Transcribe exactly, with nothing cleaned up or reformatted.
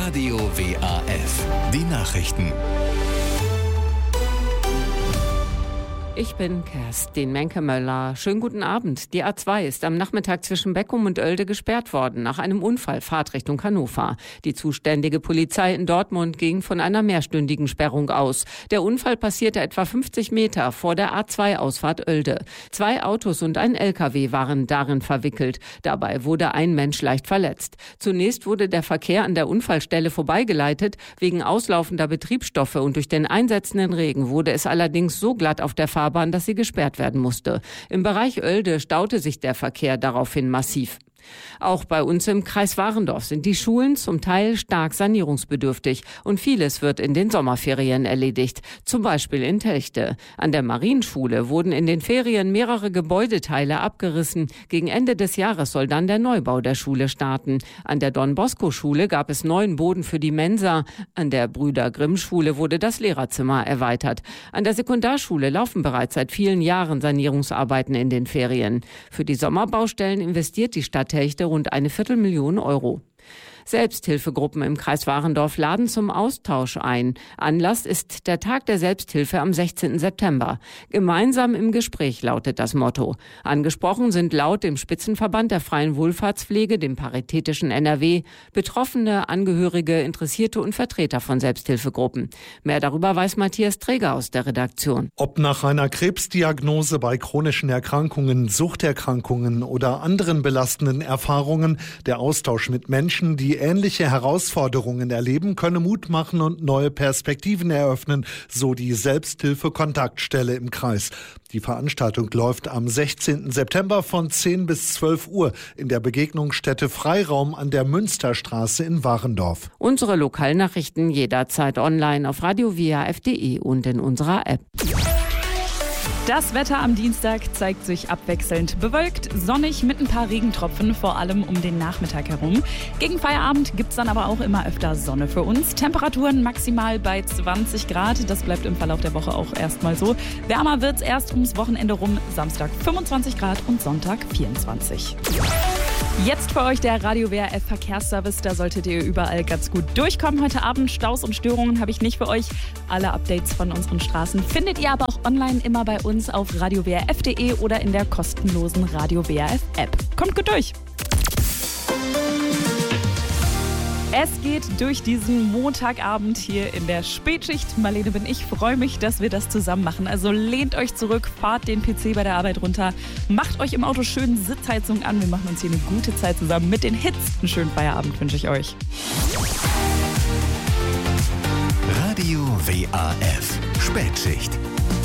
Radio W A F. Die Nachrichten. Ich bin Kerstin Menke-Möller. Schönen guten Abend. Die A zwei ist am Nachmittag zwischen Beckum und Oelde gesperrt worden nach einem Unfall Fahrtrichtung Hannover. Die zuständige Polizei in Dortmund ging von einer mehrstündigen Sperrung aus. Der Unfall passierte etwa fünfzig Meter vor der A zwei Ausfahrt Oelde. Zwei Autos und ein L K W waren darin verwickelt. Dabei wurde ein Mensch leicht verletzt. Zunächst wurde der Verkehr an der Unfallstelle vorbeigeleitet. Wegen auslaufender Betriebsstoffe und durch den einsetzenden Regen wurde es allerdings so glatt auf der Fahrbahn, dass sie gesperrt werden musste. Im Bereich Oelde staute sich der Verkehr daraufhin massiv. Auch bei uns im Kreis Warendorf sind die Schulen zum Teil stark sanierungsbedürftig und vieles wird in den Sommerferien erledigt, zum Beispiel in Telchte. An der Marienschule wurden in den Ferien mehrere Gebäudeteile abgerissen. Gegen Ende des Jahres soll dann der Neubau der Schule starten. An der Don-Bosco-Schule gab es neuen Boden für die Mensa. An der Brüder-Grimm-Schule wurde das Lehrerzimmer erweitert. An der Sekundarschule laufen bereits seit vielen Jahren Sanierungsarbeiten in den Ferien. Für die Sommerbaustellen investiert die Stadt Telchte rund eine Viertelmillion Euro. Selbsthilfegruppen im Kreis Warendorf laden zum Austausch ein. Anlass ist der Tag der Selbsthilfe am sechzehnten September. Gemeinsam im Gespräch lautet das Motto. Angesprochen sind laut dem Spitzenverband der freien Wohlfahrtspflege, dem paritätischen N R W, Betroffene, Angehörige, Interessierte und Vertreter von Selbsthilfegruppen. Mehr darüber weiß Matthias Träger aus der Redaktion. Ob nach einer Krebsdiagnose, bei chronischen Erkrankungen, Suchterkrankungen oder anderen belastenden Erfahrungen, der Austausch mit Menschen, die ähnliche Herausforderungen erleben, könne Mut machen und neue Perspektiven eröffnen, so die Selbsthilfe-Kontaktstelle im Kreis. Die Veranstaltung läuft am sechzehnten September von zehn bis zwölf Uhr in der Begegnungsstätte Freiraum an der Münsterstraße in Warendorf. Unsere Lokalnachrichten jederzeit online auf radio w a f punkt d e und in unserer App. Das Wetter am Dienstag zeigt sich abwechselnd bewölkt, sonnig mit ein paar Regentropfen, vor allem um den Nachmittag herum. Gegen Feierabend gibt es dann aber auch immer öfter Sonne für uns. Temperaturen maximal bei zwanzig Grad. Das bleibt im Verlauf der Woche auch erstmal so. Wärmer wird es erst ums Wochenende rum. Samstag fünfundzwanzig Grad und Sonntag vierundzwanzig. Jetzt für euch der Radio W A F Verkehrsservice. Da solltet ihr überall ganz gut durchkommen. Heute Abend Staus und Störungen habe ich nicht für euch. Alle Updates von unseren Straßen findet ihr aber auch online immer bei uns auf radio w a f punkt d e oder in der kostenlosen Radio W A F App. Kommt gut durch! Es geht durch diesen Montagabend hier in der Spätschicht. Marlene bin ich, freue mich, dass wir das zusammen machen. Also lehnt euch zurück, fahrt den P C bei der Arbeit runter, macht euch im Auto schön Sitzheizung an. Wir machen uns hier eine gute Zeit zusammen mit den Hits. Einen schönen Feierabend wünsche ich euch. Radio W A F. Spätschicht.